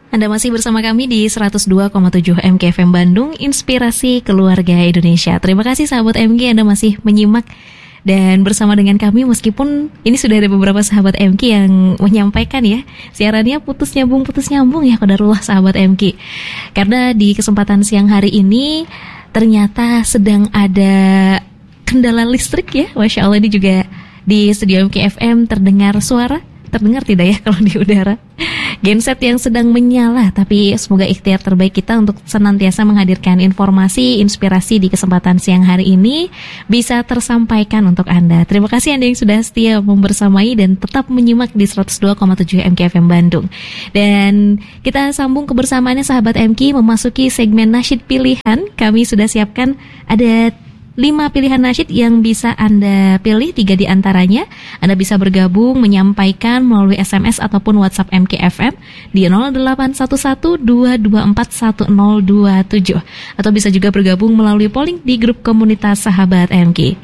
Anda masih bersama kami di 102,7 MKFM Bandung, Inspirasi Keluarga Indonesia. Terima kasih sahabat MK, Anda masih menyimak dan bersama dengan kami meskipun ini sudah ada beberapa sahabat MK yang menyampaikan ya, siarannya putus nyambung ya, qadarullah sahabat MK. Karena di kesempatan siang hari ini ternyata sedang ada kendala listrik ya, Masya Allah. Ini juga di studio MKFM terdengar tidak ya kalau di udara? Genset yang sedang menyala, tapi semoga ikhtiar terbaik kita untuk senantiasa menghadirkan informasi, inspirasi di kesempatan siang hari ini bisa tersampaikan untuk Anda. Terima kasih Anda yang sudah setia membersamai dan tetap menyimak di 102,7 MKFM Bandung. Dan kita sambung kebersamaannya sahabat MK memasuki segmen nasyid pilihan. Kami sudah siapkan ada 5 pilihan nasyid yang bisa Anda pilih, 3 di antaranya Anda bisa bergabung menyampaikan melalui SMS ataupun WhatsApp MKFM di 0811-224-1027 atau bisa juga bergabung melalui polling di grup komunitas sahabat MK.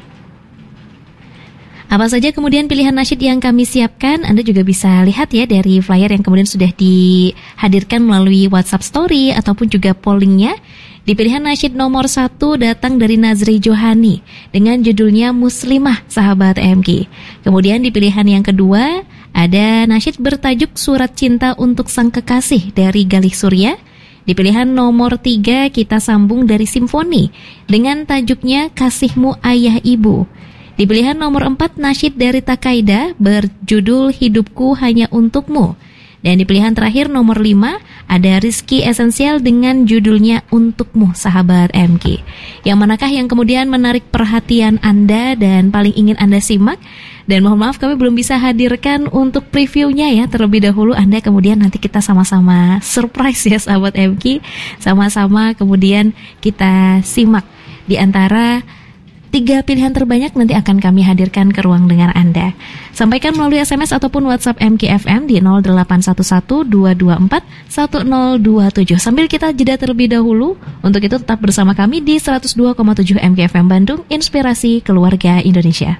Apa saja kemudian pilihan nasyid yang kami siapkan, Anda juga bisa lihat ya dari flyer yang kemudian sudah dihadirkan melalui WhatsApp Story ataupun juga pollingnya. Di pilihan nasyid nomor 1 datang dari Nazri Johani dengan judulnya Muslimah sahabat MK. Kemudian di pilihan yang kedua ada nasyid bertajuk Surat Cinta untuk Sang Kekasih dari Galih Surya. Di pilihan nomor 3 kita sambung dari Simfoni dengan tajuknya Kasihmu Ayah Ibu. Di pilihan nomor 4 nasyid dari Takaida berjudul Hidupku Hanya Untukmu. Dan di pilihan terakhir nomor 5 ada Rizki Esensial dengan judulnya Untukmu sahabat MK. Yang manakah yang kemudian menarik perhatian Anda dan paling ingin Anda simak? Dan mohon maaf kami belum bisa hadirkan untuk previewnya ya terlebih dahulu. Anda kemudian nanti kita sama-sama surprise ya sahabat MK. Sama-sama kemudian kita simak di antara 3 pilihan terbanyak nanti akan kami hadirkan ke ruang dengar Anda. Sampaikan melalui SMS ataupun WhatsApp MKFM di 0811-224-1027. Sambil kita jeda terlebih dahulu, untuk itu tetap bersama kami di 102,7 MKFM Bandung, Inspirasi Keluarga Indonesia.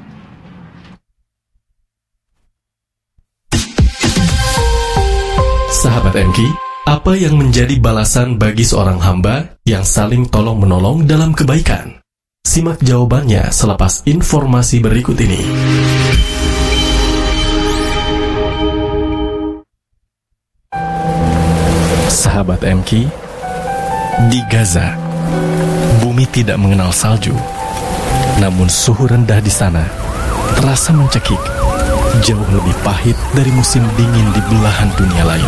Sahabat MK, apa yang menjadi balasan bagi seorang hamba yang saling tolong-menolong dalam kebaikan? Simak jawabannya selepas informasi berikut ini. Sahabat MK, di Gaza, bumi tidak mengenal salju. Namun suhu rendah di sana terasa mencekik, jauh lebih pahit dari musim dingin di belahan dunia lain.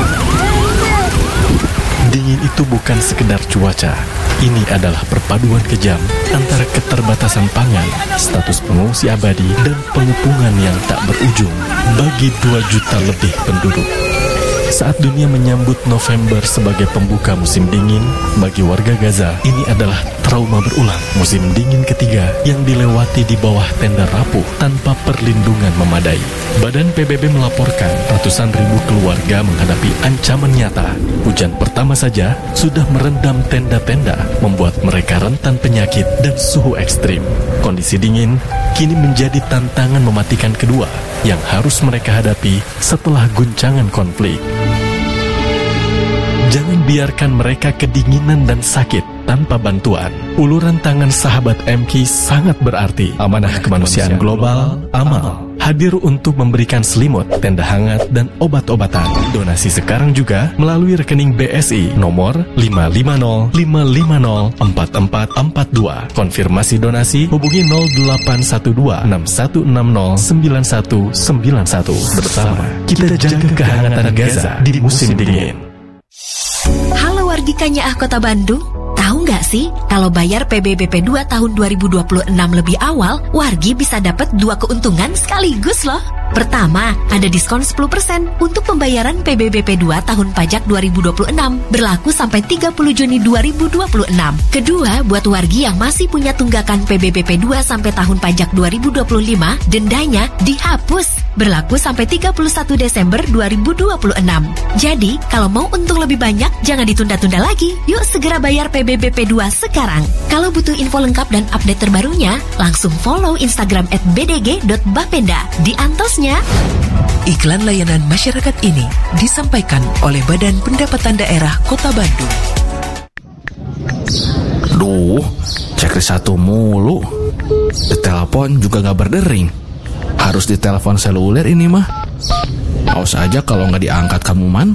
Dingin itu bukan sekedar cuaca. Ini adalah perpaduan kejam antara keterbatasan pangan, status pengungsi abadi, dan pengepungan yang tak berujung bagi 2 juta lebih penduduk. Saat dunia menyambut November sebagai pembuka musim dingin, bagi warga Gaza, ini adalah trauma berulang. Musim dingin ketiga yang dilewati di bawah tenda rapuh tanpa perlindungan memadai. Badan PBB melaporkan ratusan ribu keluarga menghadapi ancaman nyata. Hujan pertama saja sudah merendam tenda-tenda, membuat mereka rentan penyakit dan suhu ekstrim. Kondisi dingin kini menjadi tantangan mematikan kedua yang harus mereka hadapi setelah guncangan konflik. Jangan biarkan mereka kedinginan dan sakit tanpa bantuan. Uluran tangan sahabat MK sangat berarti. Amanah Kemanusiaan Global, AMAL, hadir untuk memberikan selimut, tenda hangat, dan obat-obatan. Donasi sekarang juga melalui rekening BSI nomor 550-550-4442. Konfirmasi donasi hubungi 0812-6160-9191. Bersama kita jaga kehangatan Gaza di musim dingin. Halo wargi Kanyaah Kota Bandung, tahu nggak sih kalau bayar PBBP 2 tahun 2026 lebih awal, wargi bisa dapat 2 keuntungan sekaligus loh. Pertama, ada diskon 10% untuk pembayaran PBBP 2 tahun pajak 2026 berlaku sampai 30 Juni 2026. Kedua, buat wargi yang masih punya tunggakan PBBP 2 sampai tahun pajak 2025, dendanya dihapus berlaku sampai 31 Desember 2026. Jadi, kalau mau untung lebih banyak, jangan ditunda-tunda lagi. Yuk segera bayar PBBP PBBP2 sekarang. Kalau butuh info lengkap dan update terbarunya, langsung follow Instagram @bdg.bapenda. Diantosnya. Iklan layanan masyarakat ini disampaikan oleh Badan Pendapatan Daerah Kota Bandung. Duh, checklist satu mulu. Ditelepon juga gak berdering. Harus ditelepon seluler ini mah. Awas aja kalau gak diangkat kamu, Man.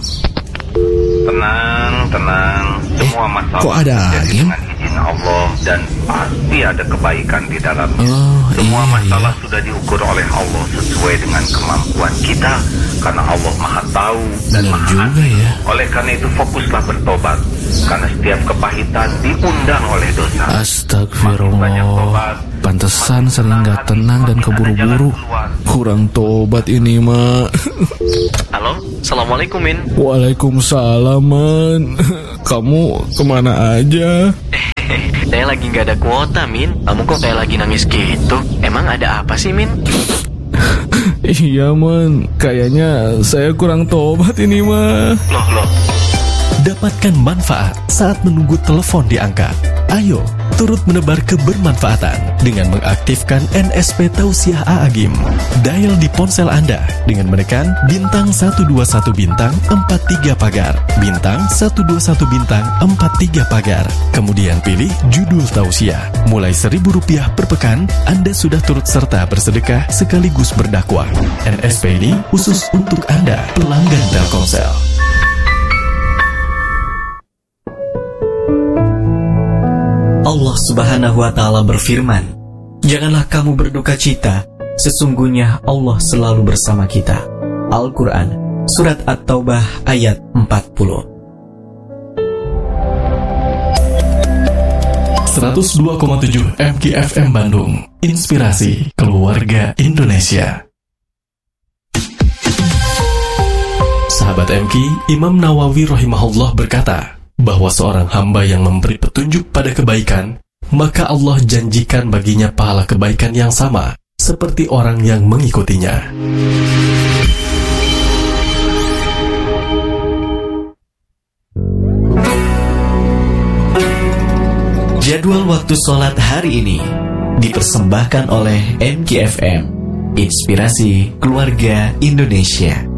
Tenang. Semua masalah kok ada angin? dengan izin Allah dan pasti ada kebaikan di dalamnya. Semua masalah sudah diukur oleh Allah sesuai dengan kemampuan kita, karena Allah Maha Tahu dan benar Maha juga Adil. ya. Oleh karena itu fokuslah bertobat, karena setiap kepahitan diundang oleh dosa. Astagfirullah. Pantesan sering gak tenang dan keburu-buru. Kurang tobat ini mah. Halo, Assalamualaikum Min. Waalaikumsalam, Man. Kamu kemana aja? Saya lagi gak ada kuota, Min. Kamu kok kayak lagi nangis gitu? Emang ada apa sih, Min? Iya, Man. Kayaknya saya kurang tobat ini mah. Loh. Dapatkan manfaat saat menunggu telepon diangkat. Ayo, turut menebar kebermanfaatan dengan mengaktifkan NSP Tausiah A'agim. Dial di ponsel Anda dengan menekan bintang 121 bintang 43 pagar, bintang 121 bintang 43 pagar. Kemudian pilih judul tausiah. Mulai Rp1.000 per pekan, Anda sudah turut serta bersedekah sekaligus berdakwah. NSP ini khusus untuk Anda, pelanggan Telkomsel. Allah Subhanahu wa Ta'ala berfirman, "Janganlah kamu berduka cita, sesungguhnya Allah selalu bersama kita." Al-Quran, Surat At-Taubah ayat 40. 102,7 MKFM Bandung. Inspirasi keluarga Indonesia. Sahabat MK, Imam Nawawi rahimahullah berkata bahwa seorang hamba yang memberi petunjuk pada kebaikan, maka Allah janjikan baginya pahala kebaikan yang sama seperti orang yang mengikutinya. Jadwal waktu sholat hari ini dipersembahkan oleh MKFM, Inspirasi Keluarga Indonesia.